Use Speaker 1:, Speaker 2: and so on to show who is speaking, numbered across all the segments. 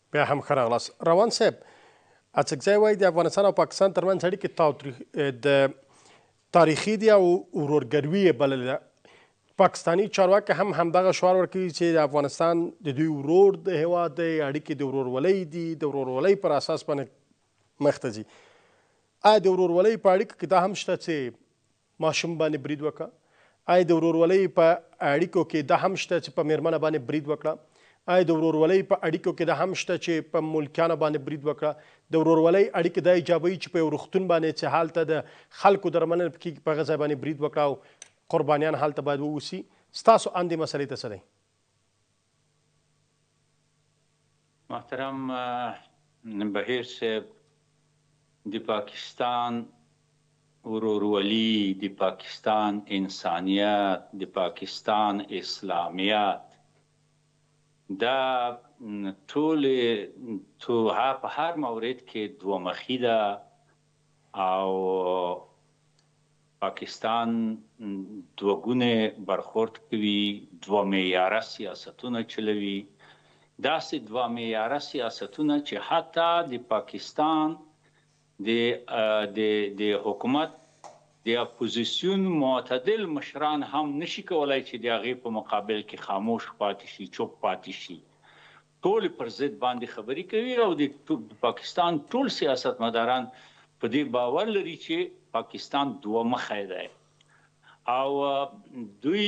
Speaker 1: بیا هم ښه راغلاست. روان صاحب، اڅکزی وایي د افغانستان او پاکستان ترمنځ اړیکې د تاریخي دي او ورورګلوي یې بللې ده. پاکستاني چارواکي هم همدغه شعار ورکوي چې د افغانستان د دوی ورور د هیواد دی، اړیکې د ورورولۍ دي، د ورورولۍ پر اساس باندې مخ ته ځي. آیا د ورورولۍ په اړیکو کې دا هم شته چې ماشوم باندې برید وکړه؟ آیا د ورورولۍ په اړیکو کې دا هم شته چې په میرمنه باندې برید وکړه؟ آیا د ورورولۍ په اړیکو کې دا هم شته چې په ملکیانو باندې برید وکړه؟ د ورورولۍ اړیکې دا ایجابوي چې په یو روغتون باندې چې هلته د خلکو درملنه کېږي په هغه ځای باندې برید وکړه او قربانیان هلته باید ووسي. ستاسو اند دې مسلې ته څه دی؟
Speaker 2: محترم بهیر صاحب، د پاکستان ورورولي، د پاکستان انسانیت، د پاکستان اسلامیت دا ټول په هر مورد کې دوه مخی ده او پاکستان دوه ګونه برخورد کوي، دوه معیاره سیاستونه چلوي. داسې دوه معیاره سیاستونه چې حتی د پاکستان د حکومت د اپوزیسیون معتدل مشران هم نشي کولای چې د هغې په مقابل کې خاموش پاتې شي، چوپ پاتې شي. ټول پر ضد باندې خبرې کوي او د پاکستان ټول سیاستمداران په دې باور لري چې پاکستان دوه مخی دی او دوی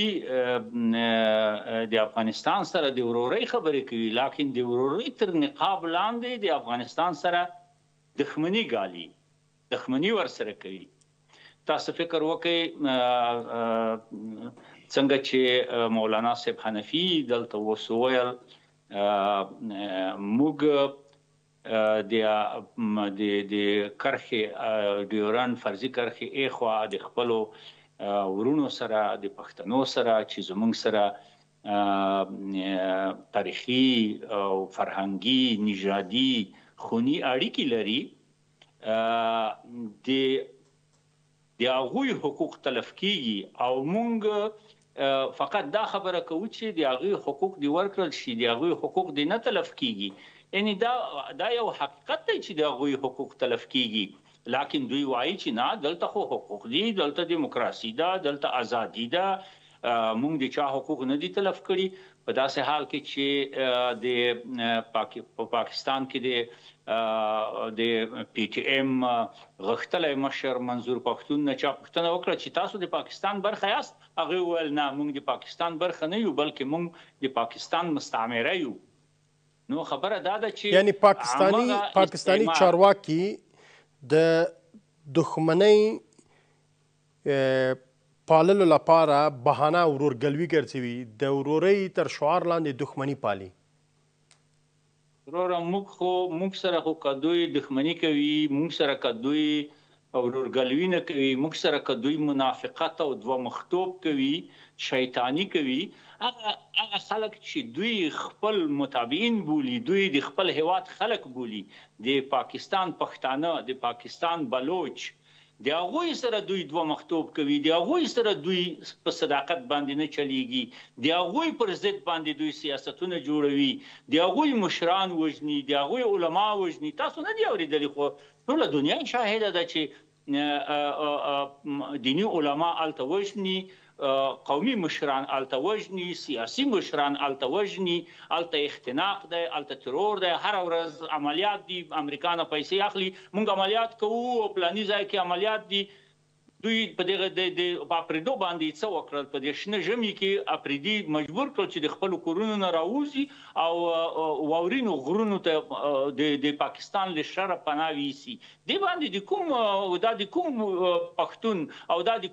Speaker 2: د افغانستان سره د ورورۍ خبرې کوي، لکن د ورورۍ تر نقاب لاندې د افغانستان سره دښمني ګالي، دښمني ورسره کوي. تاسو فکر وکړئ څنګه چې مولانا صاحب حنفي دلته اوس وویل موږ د کرښې ډیورنډ فرضي کرښې ایخوا د خپلو ورونو سره، د پښتنو سره چې زموږ سره تاریخي او فرهنګي نژادي خوني اړیکې لري، د هغوی حقوق تلف کیږي او موږ فقط دا خبره کوو چې د هغوی حقوق دې ورکړل شي، د هغوی حقوق دې نه تلف کیږي. یعنی دا یو حقیقت دی چې د هغوی حقوق تلف کیږي، لکن دوی وایي چې نه، دلته خو حقوق دي، دلته دیموکراسي ده، دلته ازادي ده، موږ د چا حقوق نه دي تلف کړي. په داسې حال کې چې په پاکستان کې د پی ټی ایم غښتلی مشر منظور پښتون نه چا پوښتنه وکړه چې تاسو د پاکستان برخه یاست؟ هغې وویل نه، موږ د پاکستان برخه نه یو، بلکې موږ د پاکستان مستعمره یو. نو خبره دا ده چې
Speaker 1: یعنی پاکستانی چارواکي د دښمنۍ پاللو لپاره بهانه ورورګلوي ګرځوي، د ورورۍ تر شعار لاندې دښمني پالي.
Speaker 2: وروره موږ سره خو که دوی دښمني کوي، موږ سره که دوی ورورګلوي نه کوي، موږ سره که دوی منافقت او دوه مختوب کوي، شیطاني کوي، هغه خلک چې دوی خپل متابعین بولي، دوی د خپل هیواد خلک بولي، د پاکستان پښتانه، د پاکستان بلوچ، د هغوی سره دوی دوه مختوب کوي، د هغوی سره دوی په صداقت باندې نه چلیږي، د هغوی پر ضد باندې دوی سیاستونه جوړوي، د هغوی مشران وژني، د هغوی علما وژني. تاسو نه دي اورېدلي خو ټوله دنیا شاهده ده چې دیني علما هلته وژني، قومي مشران هلته وژني، سیاسي مشران هلته وژني، هلته اختناق دی، هلته ترور دی، هره ورځ عملیات دي، امریکا نه پیسې اخلي، موږ عملیات کوو او پلاني ځای کې عملیات دي. دوی په دغه په اپریدو باندې څه وکړل؟ په دې شنه ژمي کې اپریدي مجبور کړل چې د خپلو کورونو نه راووځي او واورینو غرونو ته د پاکستان له شره پناه ویسي. دې باندې د کوم پښتون او دا د